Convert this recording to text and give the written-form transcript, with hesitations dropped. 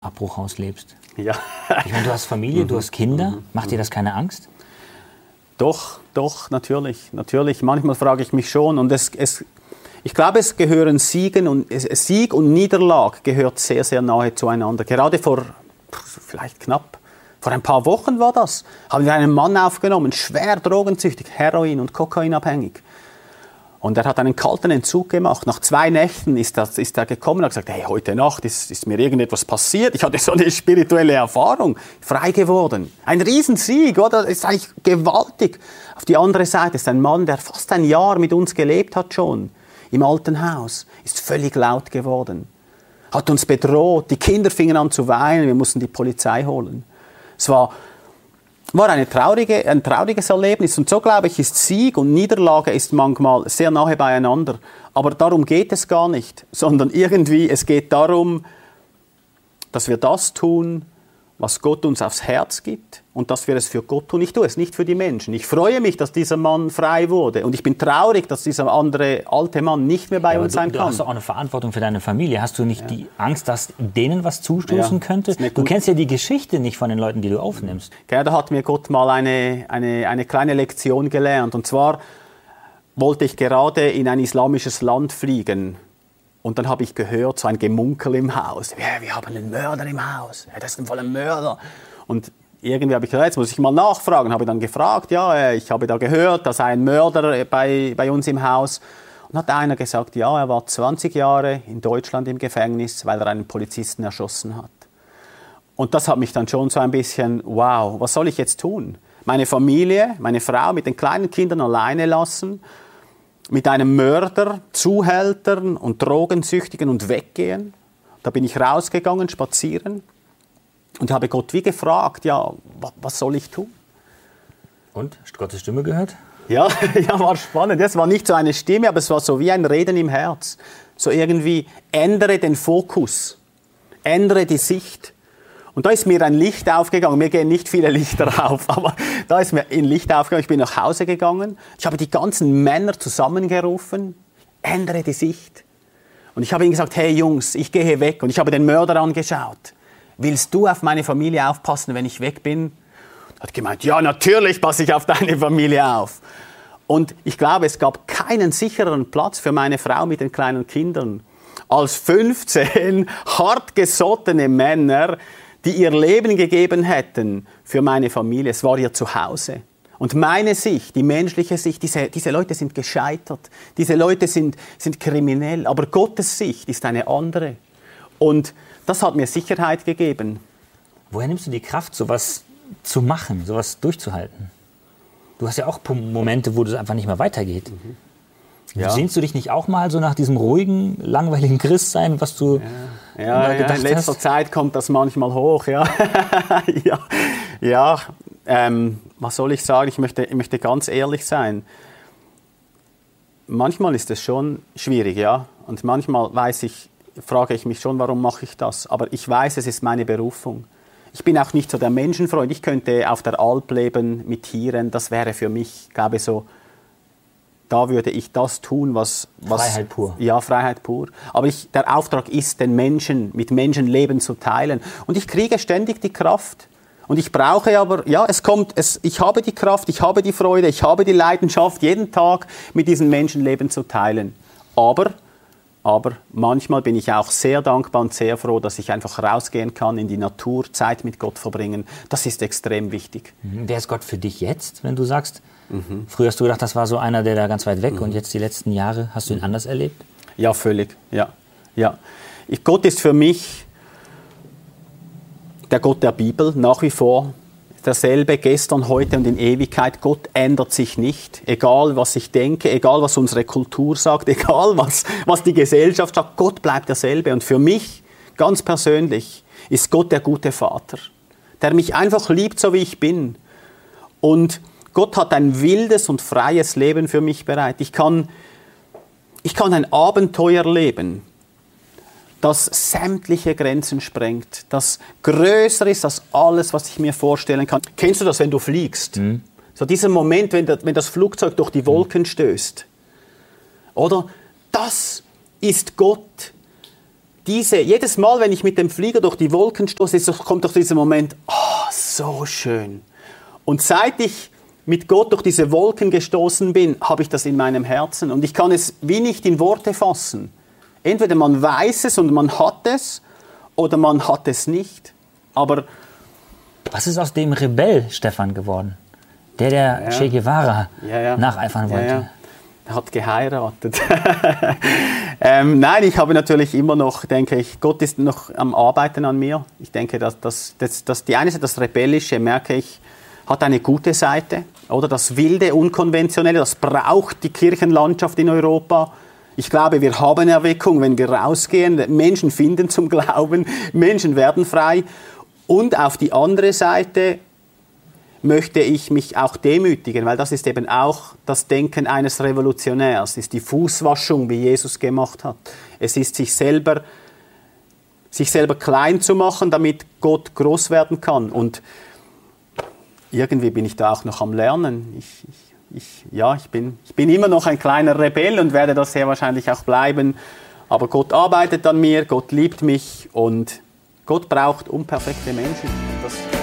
Abbruchhaus lebst? Ja. Ich meine, du hast Familie, du hast Kinder. Macht dir das keine Angst? Doch, natürlich. Manchmal frage ich mich schon. Und ich glaube, es gehören Sieg und Niederlage gehört sehr, sehr nahe zueinander. Gerade vor ein paar Wochen war das, haben wir einen Mann aufgenommen, schwer drogensüchtig, Heroin- und Kokainabhängig. Und er hat einen kalten Entzug gemacht. Nach 2 Nächten ist er gekommen und hat gesagt, hey, heute Nacht ist mir irgendetwas passiert. Ich hatte so eine spirituelle Erfahrung. Frei geworden. Ein Riesensieg, oder? Das ist eigentlich gewaltig. Auf die andere Seite ist ein Mann, der fast ein Jahr mit uns gelebt hat schon. Im alten Haus. Ist völlig laut geworden. Hat uns bedroht. Die Kinder fingen an zu weinen. Wir mussten die Polizei holen. Es war ein trauriges Erlebnis. Und so, glaube ich, ist Sieg und Niederlage ist manchmal sehr nahe beieinander. Aber darum geht es gar nicht. Sondern es geht darum, dass wir das tun, was Gott uns aufs Herz gibt und dass wir es für Gott tun. Ich tue es nicht für die Menschen. Ich freue mich, dass dieser Mann frei wurde. Und ich bin traurig, dass dieser andere alte Mann nicht mehr bei uns sein kann. Du hast doch auch eine Verantwortung für deine Familie. Hast du nicht die Angst, dass denen was zustoßen könnte? Du kennst ja die Geschichte nicht von den Leuten, die du aufnimmst. Ja, da hat mir Gott mal eine kleine Lektion gelernt. Und zwar wollte ich gerade in ein islamisches Land fliegen. Und dann habe ich gehört, so ein Gemunkel im Haus. Ja, wir haben einen Mörder im Haus. Ja, das ist voll ein Mörder. Und irgendwie habe ich gesagt, jetzt muss ich mal nachfragen. Habe dann gefragt, ja, ich habe da gehört, da sei ein Mörder bei uns im Haus. Und hat einer gesagt, ja, er war 20 Jahre in Deutschland im Gefängnis, weil er einen Polizisten erschossen hat. Und das hat mich dann schon so ein bisschen, wow, was soll ich jetzt tun? Meine Familie, meine Frau mit den kleinen Kindern alleine lassen, mit einem Mörder, Zuhältern und Drogensüchtigen und weggehen. Da bin ich rausgegangen, spazieren und habe Gott wie gefragt, ja, was soll ich tun? Und? Hast du Gottes Stimme gehört? Ja, war spannend. Das war nicht so eine Stimme, aber es war so wie ein Reden im Herz. So irgendwie, ändere den Fokus, ändere die Sicht. Und da ist mir ein Licht aufgegangen. Mir gehen nicht viele Lichter auf, aber da ist mir ein Licht aufgegangen. Ich bin nach Hause gegangen. Ich habe die ganzen Männer zusammengerufen. Ändere die Sicht. Und ich habe ihnen gesagt, hey Jungs, ich gehe weg. Und ich habe den Mörder angeschaut. Willst du auf meine Familie aufpassen, wenn ich weg bin? Er hat gemeint, ja, natürlich passe ich auf deine Familie auf. Und ich glaube, es gab keinen sichereren Platz für meine Frau mit den kleinen Kindern als 15 hartgesottene Männer, die ihr Leben gegeben hätten für meine Familie. Es war ihr Zuhause. Und meine Sicht, die menschliche Sicht, diese Leute sind gescheitert. Diese Leute sind kriminell. Aber Gottes Sicht ist eine andere. Und das hat mir Sicherheit gegeben. Woher nimmst du die Kraft, sowas zu machen, sowas durchzuhalten? Du hast ja auch Momente, wo es einfach nicht mehr weitergeht. Ja. Sehnst du dich nicht auch mal so nach diesem ruhigen, langweiligen Christsein, was du Ja, in letzter Zeit kommt das manchmal hoch. Ja. Was soll ich sagen? Ich möchte ganz ehrlich sein. Manchmal ist es schon schwierig, ja. Und manchmal frage ich mich schon, warum mache ich das? Aber ich weiß, es ist meine Berufung. Ich bin auch nicht so der Menschenfreund. Ich könnte auf der Alp leben mit Tieren. Das wäre für mich, glaube ich, so. Da würde ich das tun, was... Freiheit pur. Ja, Freiheit pur. Aber der Auftrag ist, den Menschen, mit Menschenleben zu teilen. Und ich kriege ständig die Kraft. Und ich brauche aber, ja, ich habe die Kraft, ich habe die Freude, ich habe die Leidenschaft, jeden Tag mit diesen Menschenleben zu teilen. Aber manchmal bin ich auch sehr dankbar und sehr froh, dass ich einfach rausgehen kann, in die Natur, Zeit mit Gott verbringen. Das ist extrem wichtig. Wer ist Gott für dich jetzt, wenn du sagst, früher hast du gedacht, das war so einer, der da ganz weit weg und jetzt die letzten Jahre, hast du ihn anders erlebt? Ja, völlig, ja. Gott ist für mich der Gott der Bibel, nach wie vor. Derselbe gestern, heute und in Ewigkeit. Gott ändert sich nicht. Egal, was ich denke, egal, was unsere Kultur sagt, egal, was die Gesellschaft sagt, Gott bleibt derselbe. Und für mich, ganz persönlich, ist Gott der gute Vater, der mich einfach liebt, so wie ich bin. Und Gott hat ein wildes und freies Leben für mich bereit. Ich kann ein Abenteuer leben, das sämtliche Grenzen sprengt, das größer ist als alles, was ich mir vorstellen kann. Kennst du das, wenn du fliegst? So dieser Moment, wenn das Flugzeug durch die Wolken stößt. Oder? Das ist Gott jedes Mal, wenn ich mit dem Flieger durch die Wolken stoße, kommt doch dieser Moment, so schön. Und seit ich mit Gott durch diese Wolken gestoßen bin, habe ich das in meinem Herzen. Und ich kann es wie nicht in Worte fassen. Entweder man weiß es und man hat es, oder man hat es nicht. Aber was ist aus dem Rebell Stefan geworden? Der Che Guevara nacheifern wollte. Ja. Er hat geheiratet. Nein, ich habe natürlich immer noch, denke ich, Gott ist noch am Arbeiten an mir. Ich denke, dass die eine Seite, das Rebellische, merke ich, hat eine gute Seite. Oder das Wilde, Unkonventionelle, das braucht die Kirchenlandschaft in Europa. Ich glaube, wir haben Erweckung, wenn wir rausgehen. Menschen finden zum Glauben, Menschen werden frei. Und auf die andere Seite möchte ich mich auch demütigen, weil das ist eben auch das Denken eines Revolutionärs, ist die Fußwaschung, wie Jesus gemacht hat. Es ist sich selber klein zu machen, damit Gott groß werden kann. Und irgendwie bin ich da auch noch am Lernen. Ich bin immer noch ein kleiner Rebell und werde das sehr wahrscheinlich auch bleiben. Aber Gott arbeitet an mir, Gott liebt mich und Gott braucht unperfekte Menschen. Das